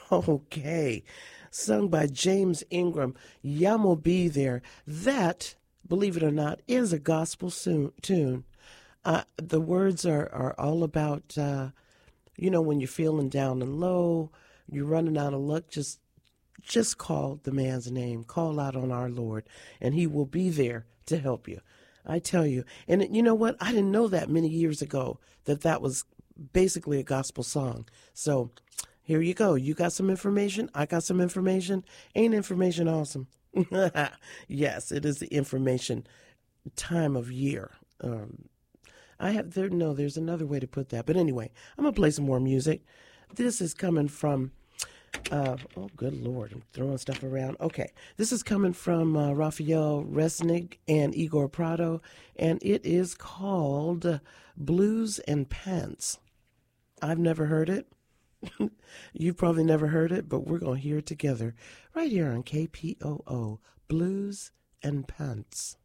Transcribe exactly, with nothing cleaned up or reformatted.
Okay. Sung by James Ingram. Yamo Be There. That, believe it or not, is a gospel soon, tune. Uh, the words are, are all about, uh, you know, when you're feeling down and low, you're running out of luck, just just call the man's name. Call out on our Lord, and he will be there to help you. I tell you. And you know what? I didn't know that many years ago that that was basically a gospel song. So here you go. You got some information. I got some information. Ain't information awesome? Yes, it is the information time of year. Um, I have there. No, there's another way to put that. But anyway, I'm gonna play some more music. This is coming from. Uh, oh, good Lord, I'm throwing stuff around. Okay, this is coming from uh, Raphael Resnick and Igor Prado, and it is called uh, Blues and Pants. I've never heard it. You've probably never heard it, but we're going to hear it together right here on K P O O, Blues and Pants.